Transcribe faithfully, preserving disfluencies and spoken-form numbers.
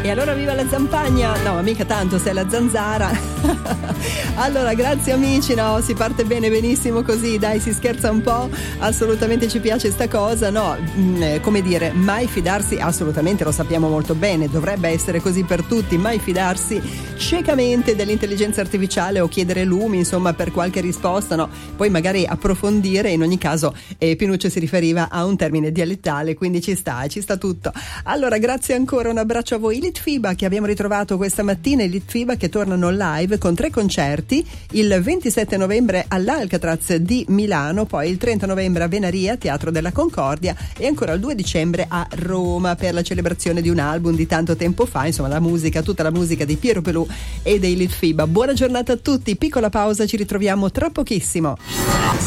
E allora viva la zampagna! No, ma mica tanto, sei la zanzara. Allora, grazie amici, no, si parte bene, benissimo così, dai, si scherza un po', assolutamente ci piace sta cosa, no, mh, come dire, mai fidarsi, assolutamente lo sappiamo molto bene, dovrebbe essere così per tutti, mai fidarsi ciecamente dell'intelligenza artificiale o chiedere lumi, insomma, per qualche risposta, no, poi magari approfondire, in ogni caso eh, Pinuccio si riferiva a un termine dialettale, quindi ci sta, ci sta tutto. Allora, grazie ancora, un abbraccio a voi. Litfiba che abbiamo ritrovato questa mattina, i Litfiba che tornano live con tre concerti, il ventisette novembre all'Alcatraz di Milano, poi il trenta novembre a Venaria, Teatro della Concordia, e ancora il due dicembre a Roma per la celebrazione di un album di tanto tempo fa, insomma la musica, tutta la musica di Piero Pelù e dei Litfiba. Buona giornata a tutti, piccola pausa, ci ritroviamo tra pochissimo.